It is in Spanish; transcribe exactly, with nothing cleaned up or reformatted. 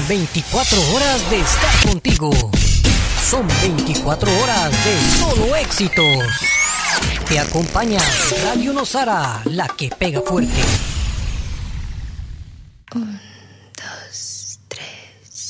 veinticuatro horas de estar contigo. Son veinticuatro horas de solo éxitos. Te acompaña Radio Nosara, la que pega fuerte.